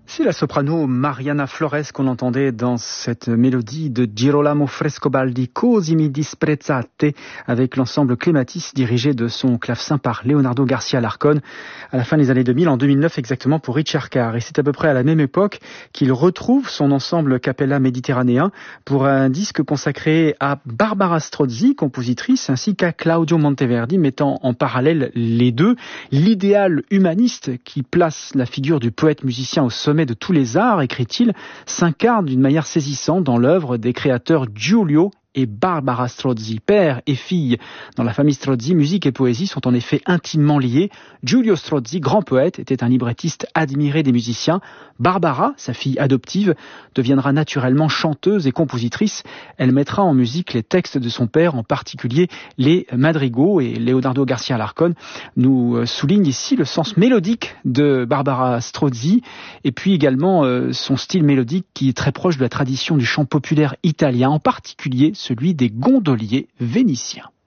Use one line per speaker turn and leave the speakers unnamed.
C'est la soprano Mariana Flores qu'on entendait dans cette mélodie de Girolamo Frescobaldi, Così mi disprezzate, avec l'ensemble Clematis dirigé de son clavecin par Leonardo Garcia Larcón à la fin des années 2000, en 2009 exactement pour Richard Carr. Et c'est à peu près à la même époque qu'il retrouve son ensemble Capella méditerranéen pour un disque consacré à Barbara Strozzi, compositrice, ainsi qu'à Claudio Monteverdi, mettant en parallèle les deux, l'idéal humaniste qui place la figure du poète-musicien au sommet de tous les arts, écrit-il, s'incarne d'une manière saisissante dans l'œuvre des créateurs Giulio et Barbara Strozzi. Père et fille, dans la famille Strozzi, musique et poésie sont en effet intimement liées. Giulio Strozzi, grand poète, était un librettiste admiré des musiciens. Barbara, sa fille adoptive, deviendra naturellement chanteuse et compositrice. Elle mettra en musique les textes de son père, en particulier les madrigaux, et Leonardo Garcia Larcón nous souligne ici le sens mélodique de Barbara Strozzi et puis également son style mélodique qui est très proche de la tradition du chant populaire italien, en particulier celui des gondoliers vénitiens.